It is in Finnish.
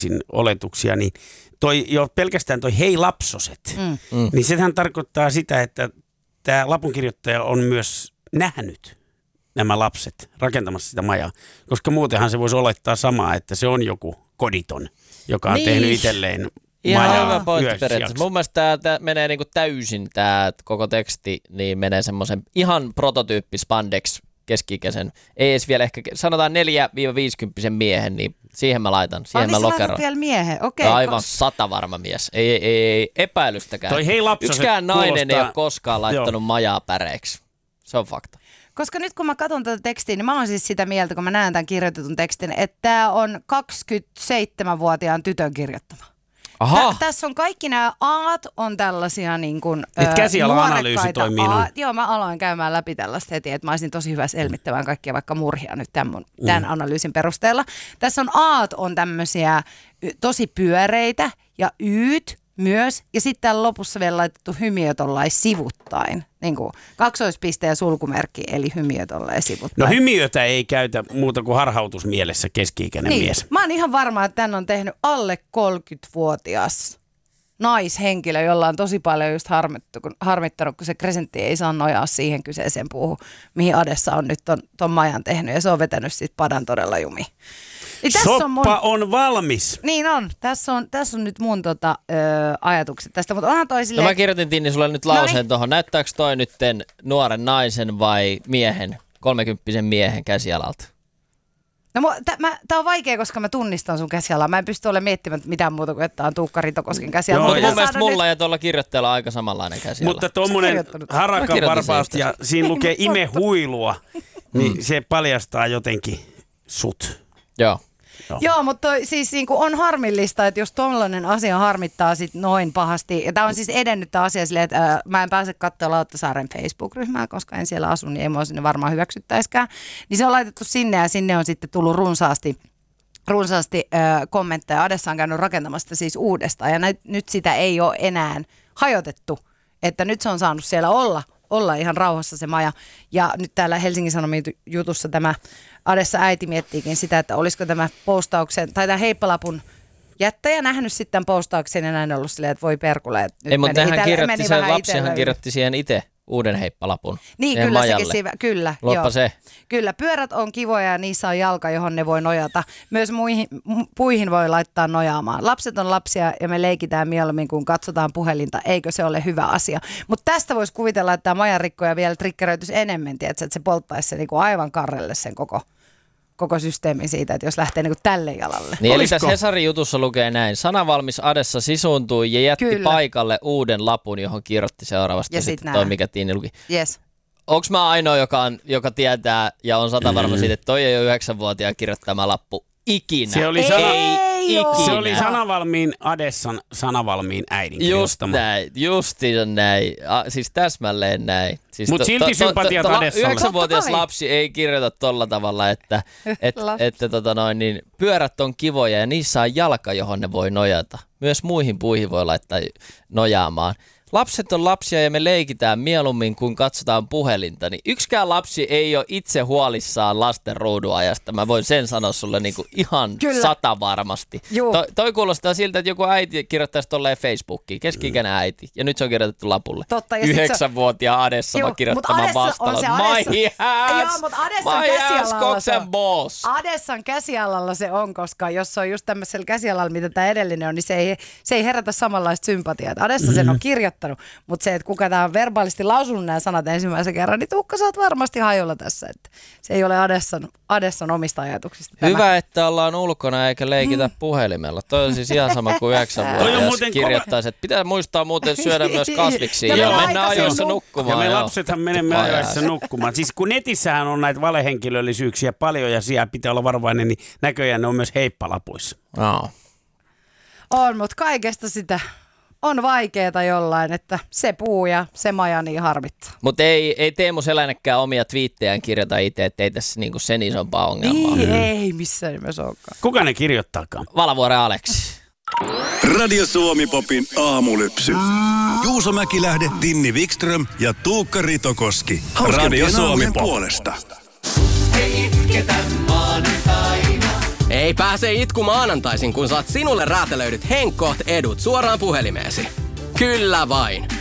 oletuksia, niin pelkästään toi hei lapsoset, niin sehän tarkoittaa sitä, että tämä lapunkirjoittaja on myös nähnyt nämä lapset rakentamassa sitä majaa, koska muutenhan se voisi olettaa samaa, että se on joku koditon, joka on tehnyt itselleen ihan hyvä pointti periaatteessa. Mun mielestä tämä menee niinku täysin, tämä koko teksti, niin menee semmoisen ihan prototyyppi spandex keski-ikäisen, ei edes vielä ehkä, sanotaan 4-50 miehen, niin siihen mä laitan, siihen mä lokeroin. Vielä miehen, okei. Aivan 100 varma mies, ei epäilystäkään. Yksikään nainen ei ole koskaan laittanut majaa päreiksi, se on fakta. Koska nyt kun mä katson tätä tekstiä, niin mä oon siis sitä mieltä, kun mä näen tämän kirjoitetun tekstin, että tää on 27-vuotiaan tytön kirjoittama. Tässä on kaikki nämä A:t on tällaisia niin kuin käsiala-analyysi toimii. Joo, mä aloin käymään läpi tällaista heti, että mä olisin tosi hyvä selvittämään kaikkia vaikka murhia nyt tämän analyysin perusteella. Tässä on A:t on tämmöisiä tosi pyöreitä ja Y:t myös, ja sitten täällä lopussa vielä laitettu hymiö tollain sivuttain, niin kuin kaksoispiste ja sulkumerkki, eli hymiö tollain sivuttain. No hymiötä ei käytä muuta kuin harhautusmielessä keski-ikäinen mies. Mä oon ihan varma, että tän on tehnyt alle 30-vuotias naishenkilö, jolla on tosi paljon just harmittanut, kun se Crescentti ei saa nojaa siihen kyseiseen puuhun, mihin Adessa on nyt ton majan tehnyt, ja se on vetänyt sit padan todella jumiin. Soppa on valmis. Niin on. Tässä on nyt mun ajatukset tästä, mutta onhan toi silleen... No mä kirjoitin Tinni sulle nyt lauseen tuohon. Näyttääkö toi nytten nuoren naisen vai miehen, 30-vuotiaan miehen käsialalta? No tää on vaikea, koska mä tunnistan sun käsialaa. Mä en pysty olemaan miettimään mitään muuta kuin, että on Tuukka Ritokosken käsiala. Mutta mun mielestä mulla ja tuolla kirjoittajalla on aika samanlainen käsiala. Mutta tommonen harakan varpaus ja siinä lukee imehuilua, niin se paljastaa jotenkin sut. Joo, mutta siis niin on harmillista, että jos tollainen asia harmittaa sit noin pahasti, ja tämä on siis edennyt tämä asia silleen, että mä en pääse katsoa Lauttasaaren Facebook-ryhmää, koska en siellä asu, niin ei mua sinne varmaan hyväksyttäisikään, niin se on laitettu sinne ja sinne on sitten tullut runsaasti kommentteja. Adessa on käynyt rakentamasta siis uudestaan ja nyt sitä ei ole enää hajotettu, että nyt se on saanut siellä olla ihan rauhassa se maja. Ja nyt täällä Helsingin Sanomien jutussa tämä Adessa äiti miettiikin sitä, että olisiko tämä postauksen tai tämä heippalapun jättäjä nähnyt sitten tämän postauksen ja näin ollut silleen, että voi perkule. Ei, mutta hän kirjoitti sen, lapsihan kirjoitti siihen itse uuden heippalapun. Niin, kyllä sekin kyllä. Loppa se. Kyllä, pyörät on kivoja ja niissä on jalka, johon ne voi nojata. Myös puihin voi laittaa nojaamaan. Lapset on lapsia ja me leikitään mieluummin, kun katsotaan puhelinta. Eikö se ole hyvä asia? Mutta tästä voisi kuvitella, että tämä majanrikkoja vielä triggeröityisi enemmän, että se polttaisi se niinku aivan karrelle sen koko systeemin siitä, että jos lähtee niinku tälle jalalle. Niin, eli tässä Hesarin jutussa lukee näin. Sanavalmis Adessa sisuuntui ja jätti paikalle uuden lapun, johon kirjoitti seuraavasti. Ja sitten toi, mikä Tiini luki. Yes. Onko mä ainoa, joka tietää ja on 100 varma siitä, että toi ei ole 9-vuotiaan kirjoittama lappu ikinä? Se oli Se oli sanavalmiin Adessan sanavalmiin äidin kirjoittama. Justiinsa näin. Siis täsmälleen näin. Siis mutta silti sympatiat Adessalle. 9-vuotias lapsi ei kirjoita tolla tavalla, että niin pyörät on kivoja ja niissä on jalka, johon ne voi nojata. Myös muihin puihin voi laittaa nojaamaan. Lapset on lapsia ja me leikitään mieluummin, kun katsotaan puhelinta. Niin yksikään lapsi ei ole itse huolissaan lasten ruuduajasta. Mä voin sen sanoa sulle niinku ihan 100 varmasti. Toi kuulostaa siltä, että joku äiti kirjoittaisi tolleen Facebookiin. Keski-ikäinen äiti. Ja nyt se on kirjoitettu lapulle. 9-vuotiaan Adessa kirjoittamaan vastalla. My ass, Adessan käsialalla se on, koska jos se on just tämmöisellä käsialalla, mitä tämä edellinen on, niin se ei herätä samanlaista sympatiaa. Adessa sen on kirjoittanut. Mutta se, että kuka tämä on verbaalisesti lausunut nämä sanat ensimmäisen kerran, niin Tuukka, sä oot varmasti hajolla tässä. Että se ei ole Adessan omista ajatuksista. Hyvä, että ollaan ulkona eikä leikitä puhelimella. Toi on siis ihan sama kuin 9-vuotias kirjoittaisi, että pitää muistaa muuten syödä myös kasviksia ja mennä ajoissa nukkumaan. Ja me lapsethan menemme ajoissa nukkumaan. Siis kun netissähän on näitä valehenkilöllisyyksiä paljon ja siellä pitää olla varovainen, niin näköjään ne on myös heippalapuissa. On, mutta kaikesta sitä on vaikeeta jollain, että se puu ja se maja niin harmittaa. Mutta ei Teemu Selänekään omia twiittejään kirjoita itse, että ei tässä niinku sen isompaa ongelmaa. Niin, ei missään nimessä olekaan. Kuka ne kirjoittaakaan? Valavuoren Aleksi. Radio Suomi Popin aamulypsy. Juuso Mäkilähde, Tinni Wikström ja Tuukka Ritokoski. Radio Suomen puolesta. Ei itketä maanantaina, Ei pääse itku maanantaisin, kun saat sinulle räätälöidyt Henkoht edut suoraan puhelimeesi. Kyllä vain.